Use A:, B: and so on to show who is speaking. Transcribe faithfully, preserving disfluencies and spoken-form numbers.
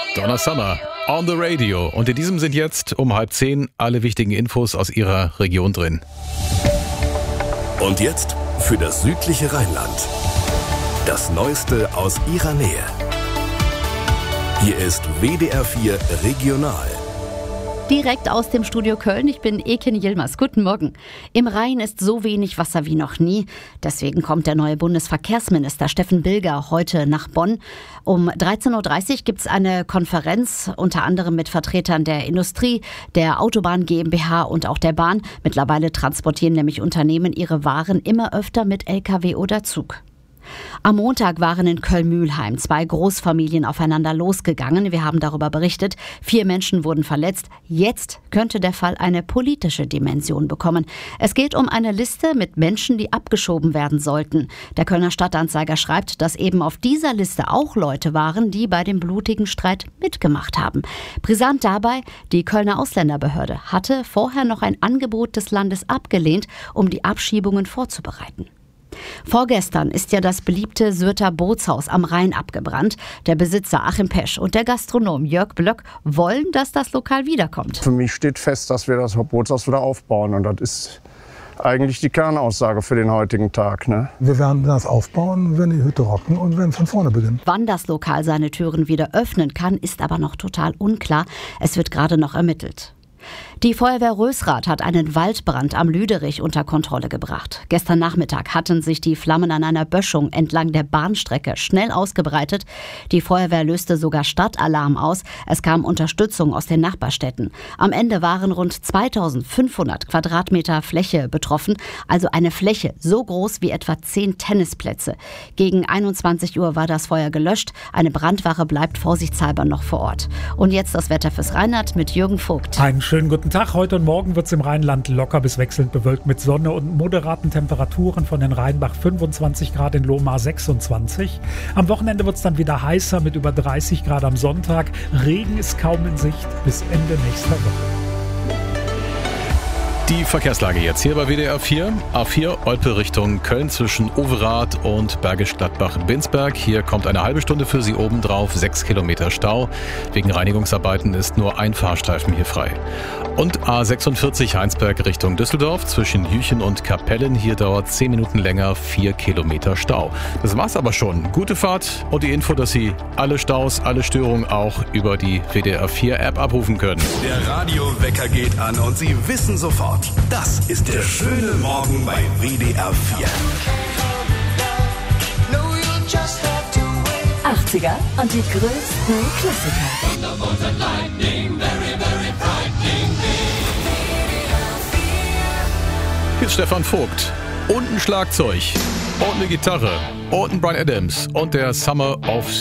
A: Donna Summer on the Radio. Und in diesem sind jetzt um halb zehn alle wichtigen Infos aus Ihrer Region drin.
B: Und jetzt für das südliche Rheinland. Das Neueste aus Ihrer Nähe. Hier ist W D R vier Regional.
C: Direkt aus dem Studio Köln, ich bin Eken Yilmaz. Guten Morgen. Im Rhein ist so wenig Wasser wie noch nie. Deswegen kommt der neue Bundesverkehrsminister Steffen Bilger heute nach Bonn. Um dreizehn Uhr dreißig gibt es eine Konferenz, unter anderem mit Vertretern der Industrie, der Autobahn GmbH und auch der Bahn. Mittlerweile transportieren nämlich Unternehmen ihre Waren immer öfter mit L K W oder Zug. Am Montag waren in Köln-Mühlheim zwei Großfamilien aufeinander losgegangen. Wir haben darüber berichtet. Vier Menschen wurden verletzt. Jetzt könnte der Fall eine politische Dimension bekommen. Es geht um eine Liste mit Menschen, die abgeschoben werden sollten. Der Kölner Stadtanzeiger schreibt, dass eben auf dieser Liste auch Leute waren, die bei dem blutigen Streit mitgemacht haben. Brisant dabei, die Kölner Ausländerbehörde hatte vorher noch ein Angebot des Landes abgelehnt, um die Abschiebungen vorzubereiten. Vorgestern ist ja das beliebte Sürter Bootshaus am Rhein abgebrannt. Der Besitzer Achim Pesch und der Gastronom Jörg Blöck wollen, dass das Lokal wiederkommt.
D: Für mich steht fest, dass wir das Bootshaus wieder aufbauen. Und das ist eigentlich die Kernaussage für den heutigen Tag. Ne?
E: Wir werden das aufbauen, wenn die Hütte rocken und werden von vorne beginnen.
C: Wann das Lokal seine Türen wieder öffnen kann, ist aber noch total unklar. Es wird gerade noch ermittelt. Die Feuerwehr Rösrath hat einen Waldbrand am Lüderich unter Kontrolle gebracht. Gestern Nachmittag hatten sich die Flammen an einer Böschung entlang der Bahnstrecke schnell ausgebreitet. Die Feuerwehr löste sogar Stadtalarm aus. Es kam Unterstützung aus den Nachbarstädten. Am Ende waren rund zweitausendfünfhundert Quadratmeter Fläche betroffen, also eine Fläche so groß wie etwa zehn Tennisplätze. Gegen einundzwanzig Uhr war das Feuer gelöscht. Eine Brandwache bleibt vorsichtshalber noch vor Ort. Und jetzt das Wetter fürs Rheinland mit Jürgen Vogt.
F: Einen schönen guten Tag. Heute und morgen wird es im Rheinland locker bis wechselnd bewölkt mit Sonne und moderaten Temperaturen von den Rheinbach fünfundzwanzig Grad, in Lohmar sechsundzwanzig. Am Wochenende wird es dann wieder heißer mit über dreißig Grad am Sonntag. Regen ist kaum in Sicht bis Ende nächster Woche.
A: Die Verkehrslage jetzt hier bei W D R vier. A vier Olpe Richtung Köln zwischen Overath und Bergisch Gladbach-Binsberg. Hier kommt eine halbe Stunde für Sie obendrauf, sechs Kilometer Stau. Wegen Reinigungsarbeiten ist nur ein Fahrstreifen hier frei. Und A sechsundvierzig Heinsberg Richtung Düsseldorf zwischen Jüchen und Kapellen. Hier dauert zehn Minuten länger, vier Kilometer Stau. Das war's aber schon. Gute Fahrt und die Info, dass Sie alle Staus, alle Störungen auch über die W D R vier App abrufen können.
B: Der Radiowecker geht an und Sie wissen sofort, das ist der schöne Morgen bei W D R vier.
G: achtziger und die größten Klassiker.
A: Hier ist Stefan Vogt und ein Schlagzeug und eine Gitarre und ein Bryan Adams und der Summer of